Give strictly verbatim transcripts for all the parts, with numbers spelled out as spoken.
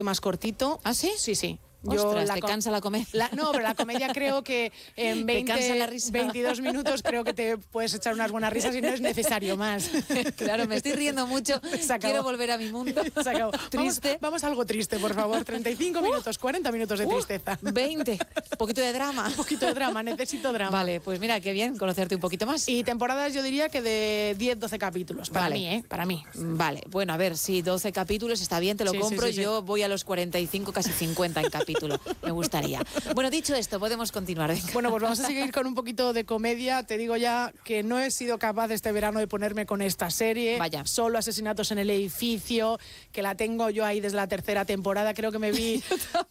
más cortito. ¿Ah, sí? Sí, sí. Yo, Ostras, la ¿te com- cansa la comedia? La, no, pero la comedia creo que en veinte, ¿Te cansa la risa? veintidós minutos creo que te puedes echar unas buenas risas y no es necesario más. Claro, me estoy riendo mucho. Quiero volver a mi mundo. Se acabó. Triste. Vamos, vamos a algo triste, por favor. treinta y cinco minutos, cuarenta minutos de Uh, tristeza. veinte. Un poquito de drama. Un poquito de drama, necesito drama. Vale, pues mira, qué bien conocerte un poquito más. Y temporadas yo diría que de diez, doce capítulos. Para Vale. mí, ¿eh? Para mí. Vale, bueno, a ver, si doce capítulos está bien, te lo Sí, sí, compro. sí, sí. Yo voy a los cuarenta y cinco, casi cincuenta en capítulo. Me gustaría. Bueno, dicho esto, podemos continuar. Venga. Bueno, pues vamos a seguir con un poquito de comedia. Te digo ya que no he sido capaz este verano de ponerme con esta serie. Vaya. Solo Asesinatos en el Edificio, que la tengo yo ahí desde la tercera temporada. Creo que me vi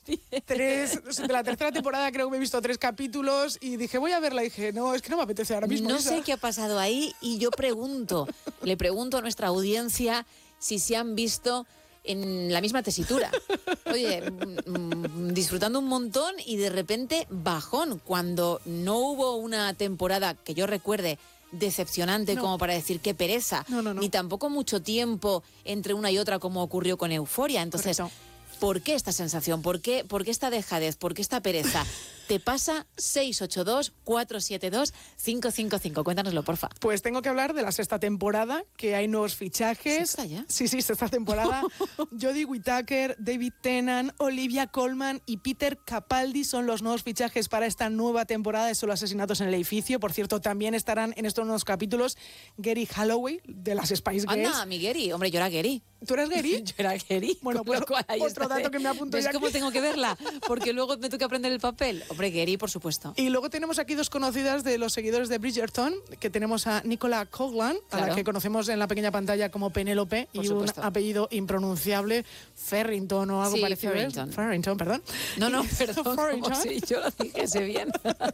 tres... De la tercera temporada creo que me he visto tres capítulos y dije, voy a verla. Y dije, no, es que no me apetece ahora mismo. No Isa. sé qué ha pasado ahí y yo pregunto, le pregunto a nuestra audiencia si se han visto en la misma tesitura. Oye, mm, disfrutando un montón y de repente bajón, cuando no hubo una temporada que yo recuerde decepcionante No. como para decir qué pereza, No, no, no. ni tampoco mucho tiempo entre una y otra como ocurrió con Euforia. Entonces, Correcto. ¿por qué esta sensación? ¿Por qué, por qué esta dejadez? ¿Por qué esta pereza? ¿Te pasa? seis ocho dos, cuatro siete dos, cinco cinco cinco. Cuéntanoslo, porfa. Pues tengo que hablar de la sexta temporada, que hay nuevos fichajes. ¿Sexta ya? Sí, sí, sexta temporada. Jodie Whittaker, David Tennant, Olivia Colman y Peter Capaldi son los nuevos fichajes para esta nueva temporada de Solo Asesinatos en el Edificio. Por cierto, también estarán en estos nuevos capítulos Gary Holloway, de las Spice Girls. Anda, mi Gary. Hombre, yo era Gary. ¿Tú eres Gary? Yo era Gary. Bueno, con pues lo cual ahí otro está, dato ¿eh? que me apunto ¿Ves ya cómo aquí? tengo que verla? Porque luego me tengo que aprender el papel. Hombre, Gary, por supuesto. Y luego tenemos aquí dos conocidas de los seguidores de Bridgerton, que tenemos a Nicola Coughlan, a Claro. la que conocemos en la pequeña pantalla como Penélope, Por y supuesto. un apellido impronunciable, Farrington o algo Sí, parecido. ¿eh? Farrington. Farrington, perdón. No, no, Y- perdón. Farrington. como si yo lo dijese bien.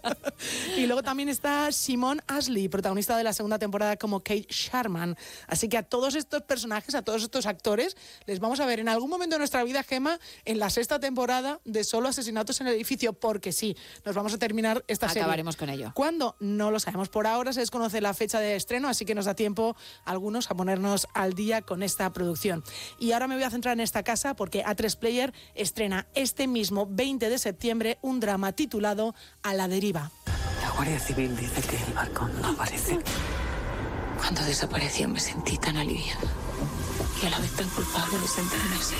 Y luego también está Simone Ashley, protagonista de la segunda temporada como Kate Sharman. Así que a todos estos personajes, a todos estos actores, les vamos a ver en algún momento de nuestra vida, Gemma, en la sexta temporada de Solo Asesinatos en el Edificio, porque sí, nos vamos a terminar esta serie. Acabaremos con ello. ¿Cuándo? No lo sabemos. Por ahora se desconoce la fecha de estreno, así que nos da tiempo a algunos a ponernos al día con esta producción. Y ahora me voy a centrar en esta casa porque A tres Player estrena este mismo veinte de septiembre un drama titulado A la deriva. La Guardia Civil dice que el barco no aparece. Cuando desapareció me sentí tan aliviada y a la vez tan culpable de sentirme así.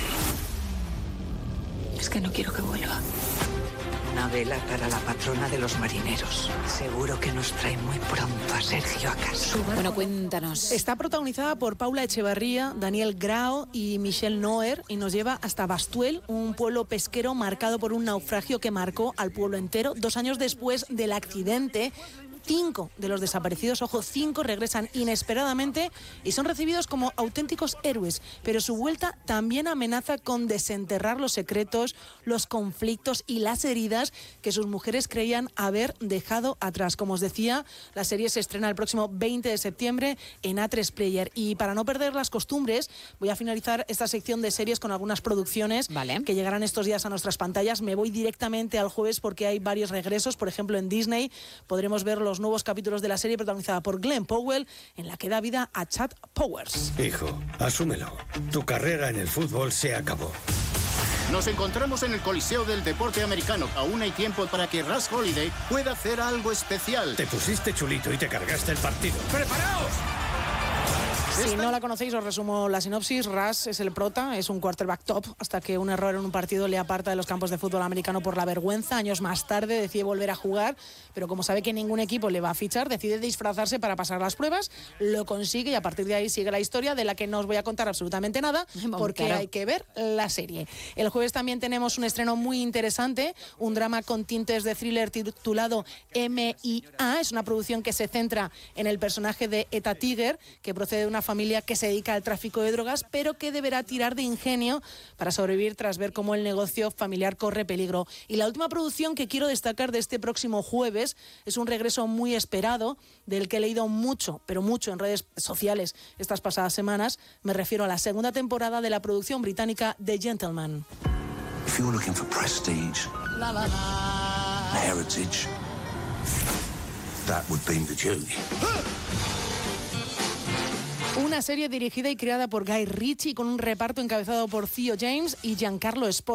Es que no quiero que vuelva. Una vela para la patrona de los marineros. Seguro que nos trae muy pronto a Sergio a casa. Bueno, cuéntanos. Está protagonizada por Paula Echevarría, Daniel Grao y Michelle Noer y nos lleva hasta Bastuel, un pueblo pesquero marcado por un naufragio que marcó al pueblo entero. Dos años después del accidente, cinco de los desaparecidos, ojo, cinco regresan inesperadamente y son recibidos como auténticos héroes, pero su vuelta también amenaza con desenterrar los secretos, los conflictos y las heridas que sus mujeres creían haber dejado atrás. Como os decía, la serie se estrena el próximo veinte de septiembre en A tres Player. Y para no perder las costumbres, voy a finalizar esta sección de series con algunas producciones Vale. que llegarán estos días a nuestras pantallas. Me voy directamente al jueves porque hay varios regresos. Por ejemplo, en Disney podremos ver los nuevos capítulos de la serie protagonizada por Glenn Powell, en la que da vida a Chad Powers. Hijo, asúmelo. Tu carrera en el fútbol se acabó. Nos encontramos en el Coliseo del Deporte Americano. Aún hay tiempo para que Russ Holiday pueda hacer algo especial. Te pusiste chulito y te cargaste el partido. ¡Preparaos! Si no la conocéis, os resumo la sinopsis. Russ es el prota, es un quarterback top, hasta que un error en un partido le aparta de los campos de fútbol americano por la vergüenza. Años más tarde decide volver a jugar, pero como sabe que ningún equipo le va a fichar, decide disfrazarse para pasar las pruebas, lo consigue y a partir de ahí sigue la historia de la que no os voy a contar absolutamente nada, porque Claro. hay que ver la serie. El jueves también tenemos un estreno muy interesante, un drama con tintes de thriller titulado M I A. Es una producción que se centra en el personaje de Eta Tiger, que procede de una familia que se dedica al tráfico de drogas, pero que deberá tirar de ingenio para sobrevivir tras ver cómo el negocio familiar corre peligro. Y la última producción que quiero destacar de este próximo jueves es un regreso muy esperado, del que he leído mucho, pero mucho en redes sociales estas pasadas semanas. Me refiero a la segunda temporada de la producción británica The Gentleman. If you're looking for prestige, heritage, that would be the Julie. Una serie dirigida y creada por Guy Ritchie con un reparto encabezado por Theo James y Giancarlo Esposito.